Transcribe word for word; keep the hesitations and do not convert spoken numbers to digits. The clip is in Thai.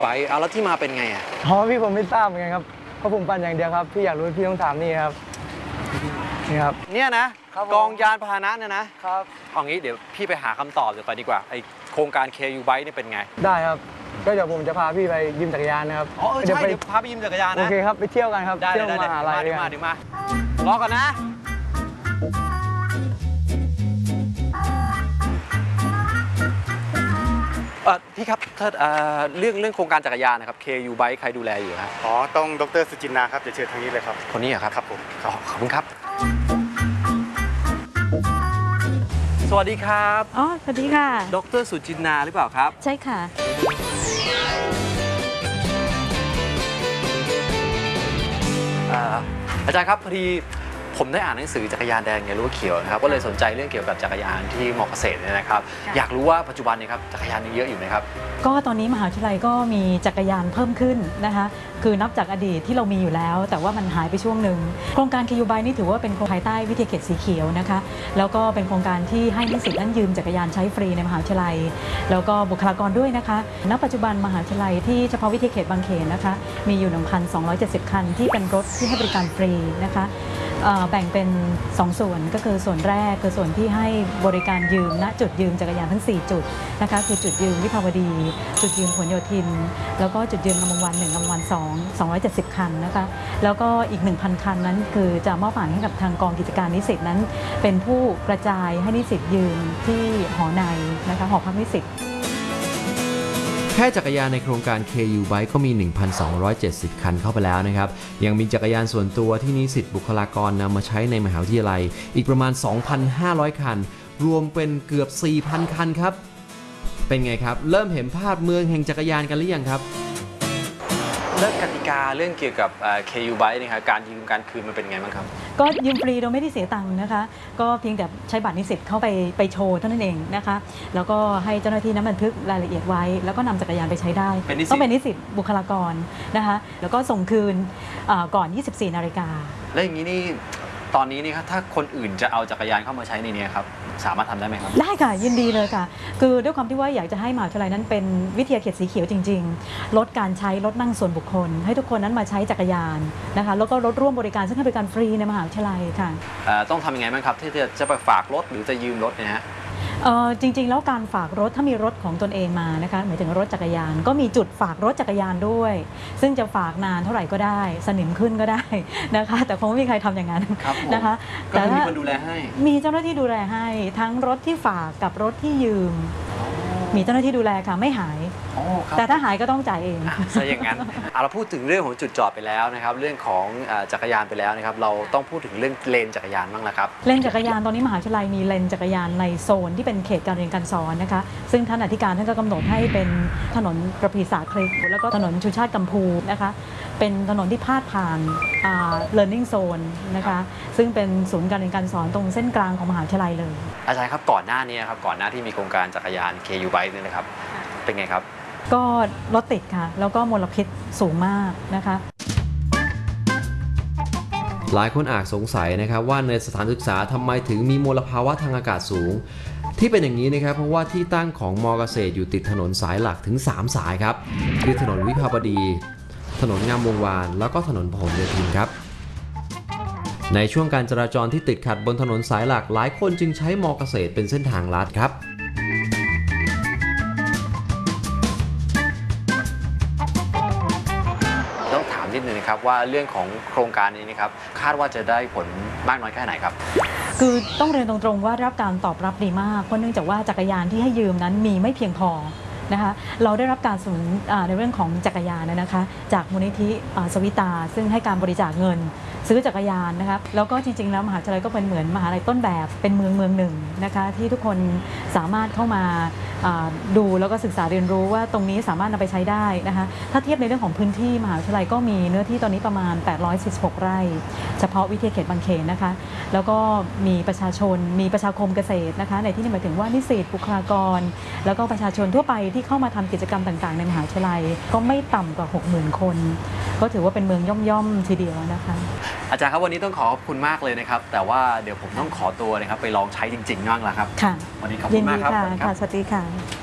ไปเอาแล้วที่มาเป็นไงอ่ะอ๋อพี่ผมไม่ทราบเหมือนกันครับเพราะผมปั่นอย่างเดียวครับพี่อยากรู้พี่ต้องถามนี่ครับนี่ครับเนี่ยนะกองยานพาหนะเนี่ยนะครับเอางี้เดี๋ยวพี่ไปหาคำตอบเดี๋ยวไปดีกว่าไอโครงการ เค ยู Bike นี่เป็นไงได้ครับก็เดี๋ยวผมจะพาพี่ไปยืมจักรยานนะครับอ๋อใช่เดี๋ยวพาไปยืมจักรยานนะโอเคครับไปเที่ยวกันครับได้เที่ยวมหาลัยดีมาดีมารอก่อนนะเออพี่ครับถ้าเรื่องเรื่องโครงการจักรยานนะครับ เค ยู Bike ใครดูแลอยู่ฮะอ๋อต้องดรสุจินนาครับจะเชิญทางนี้เลยครับคนนี้เหรอครับครับผมขอบคุณครับสวัสดีครับอ๋อสวัสดีค่ะดรสุจินนาหรือเปล่าครับใช่ค่ะอาจารย์ครับพอดีผมได้อ่านหนังสือจักรยานแดงไงรู้ว่าเขียวนะครับก็เลยสนใจเรื่องเกี่ยวกับจักรยานที่มอเกษตรเนี่ยนะครับอยากรู้ว่าปัจจุบันนี้ครับจักรยานยังเยอะอยู่ไหมครับก็ตอนนี้มหาวิทยาลัยก็มีจักรยานเพิ่มขึ้นนะคะคือนับจากอดีตที่เรามีอยู่แล้วแต่ว่ามันหายไปช่วงหนึ่งโครงการ เค ยู Bike นี่ถือว่าเป็นโครงภายใต้วิทยาเขตสีเขียวนะคะแล้วก็เป็นโครงการที่ให้นิสิตนั้นยืมจักรยานใช้ฟรีในมหาวิทยาลัยแล้วก็บุคลากรด้วยนะคะณปัจจุบันมหาวิทยาลัยที่เฉพาะวิทยาเขตบางเขนนะคะมีอยู่ หนึ่งพันสองร้อยเจ็ดสิบ คันที่เป็นรถที่ให้บริการฟรีนะคะแบ่งเป็นสองส่วนก็คือส่วนแรกคือส่วนที่ให้บริการยืมณจุดยืมจักรยานทั้งสี่จุดนะคะคือจุดยืมวิภาวดีจุดยืมผลโยธินแล้วก็จุดยืมงามวงศ์วานหนึ่งงามวงศ์วานสอง สองร้อยเจ็ดสิบ คันนะคะแล้วก็อีก หนึ่งพัน คันนั้นคือจะมอบหมายให้กับทางกองกิจการนิสิตนั้นเป็นผู้กระจายให้นิสิตยืมที่หอในนะคะหอพักนิสิตแค่จักรยานในโครงการ เค ยู Bike ก็มี หนึ่งพันสองร้อยเจ็ดสิบ คันเข้าไปแล้วนะครับยังมีจักรยานส่วนตัวที่นิสิตบุคลากรนำมาใช้ในมหาวิทยาลัยอีกประมาณ สองพันห้าร้อย คันรวมเป็นเกือบ สี่พัน คันครับเป็นไงครับเริ่มเห็นภาพเมืองแห่งจักรยานกันหรือยังครับเรื่องกติกาเรื่องเกี่ยวกับ เค ยู Bike นะครับการยืมการคืนมันเป็นไงบ้างครับก็ยืมฟรีโดยไม่ได้เสียตังค์นะคะก็เพียงแต่ใช้บัตรนิสิตเข้าไปไปโชว์เท่านั้นเองนะคะแล้วก็ให้เจ้าหน้าที่นั้นบันทึกรายละเอียดไว้แล้วก็นำจักรยานไปใช้ได้ต้องเป็นนิสิตบุคลากรนะคะแล้วก็ส่งคืนก่อน ยี่สิบสี่ นาฬิกาแล้วอย่างนี้นี่ตอนนี้นี่ครับถ้าคนอื่นจะเอาจักรยานเข้ามาใช้ในนี้ครับสามารถทำได้ไหมครับได้ค่ะยินดีเลยค่ะคือด้วยความที่ว่าอยากจะให้มหาวิทยาลัยนั้นเป็นวิทยาเขตสีเขียวจริงๆลดการใช้รถนั่งส่วนบุคคลให้ทุกคนนั้นมาใช้จักรยานนะคะแล้วก็รถร่วมบริการซึ่งให้บริการฟรีในมหาวิทยาลัยค่ะต้องทำยังไงบ้างครับที่จะจะไปฝากรถหรือจะยืมรถเนี่ยฮะจริงๆแล้วการฝากรถถ้ามีรถของตนเองมานะคะหมายถึงรถจักรยานก็มีจุดฝากรถจักรยานด้วยซึ่งจะฝากนานเท่าไหร่ก็ได้สนิมขึ้นก็ได้นะคะแต่คงไม่มีใครทำอย่างนั้นนะคะแต่มีคนดูแลให้มีเจ้าหน้าที่ดูแลให้ทั้งรถที่ฝากกับรถที่ยืมมีเจ้าหน้าที่ดูแลค่ะไม่หายแต่ถ้าหายก็ต้องจ่ายเองซะอย่างนั้นเราพูดถึงเรื่องของจุดจอดไปแล้วนะครับเรื่องของจักรยานไปแล้วนะครับเราต้องพูดถึงเรื่องเลนจักรยานบ้างแล้วครับเลนจักรยานตอนนี้มหาวิทยาลัยมีเลนจักรยานในโซนที่เป็นเขตการเรียนการสอนนะคะซึ่งท่านอธิการท่านก็กำหนดให้เป็นถนนประพีสาคลิกแล้วก็ถนนชูชาติกัมพูนะคะเป็นถนนที่พาดผ่าน learning zone นะคะซึ่งเป็นศูนย์การเรียนการสอนตรงเส้นกลางของมหาวิทยาลัยเลยอาจารย์ครับก่อนหน้านี้ครับก่อนหน้าที่มีโครงการจักรยาน เค ยู Bike เนี่ยนะครับเป็นไงครับก็รถติดค่ะแล้วก็มลพิษสูงมากนะคะหลายคนอาจสงสัยนะครับว่าในสถานศึกษาทำไมถึงมีมลภาวะทางอากาศสูงที่เป็นอย่างนี้นะครับเพราะว่าที่ตั้งของมอเกษตรอยู่ติดถนนสายหลักถึงสามสายครับคือถนนวิภาวดีถนนงามวงศ์วานแล้วก็ถนนพหลโยธินครับในช่วงการจราจรที่ติดขัดบนถนนสายหลักหลายคนจึงใช้มอเกษตรเป็นเส้นทางลัดครับนิดนึงนะครับว่าเรื่องของโครงการนี้นะครับคาดว่าจะได้ผลมากน้อยแค่ไหนครับคือต้องเรียนตรงๆว่ารับการตอบรับดีมากเพราะเนื่องจากว่าจักรยานที่ให้ยืมนั้นมีไม่เพียงพอนะคะเราได้รับการสนับสนุนในเรื่องของจักรยานนะคะจากมูลนิธิสวิตาซึ่งให้การบริจาคเงินซื้อจักรยานนะครับแล้วก็จริงๆแล้วมหาวิทยาลัยก็เป็นเหมือนมหาลัยต้นแบบเป็นเมืองเมืองหนึ่งนะคะที่ทุกคนสามารถเข้ามาดูแล้วก็ศึกษาเรียนรู้ว่าตรงนี้สามารถนำไปใช้ได้นะคะถ้าเทียบในเรื่องของพื้นที่มหาวิทยาลัยก็มีเนื้อที่ตอนนี้ประมาณแปดร้อยสี่สิบหกไร่เฉพาะวิทยาเขตบางเขนนะคะแล้วก็มีประชาชนมีประชาคมเกษตรนะคะในที่นี้หมายถึงว่านิสิตบุคลากรแล้วก็ประชาชนทั่วไปที่เข้ามาทำกิจกรรมต่างๆในมหาวิทยาลัยก็ไม่ต่ำกว่า หกหมื่น คนก็ถือว่าเป็นเมืองย่อมๆทีเดียวนะคะอาจารย์ครับวันนี้ต้องขอขอบคุณมากเลยนะครับแต่ว่าเดี๋ยวผมต้องขอตัวนะครับไปลองใช้จริงๆบ้างแล้วครับค่ะวันนี้ขอบคุณมากครับค่ะสวัสดีค่ะ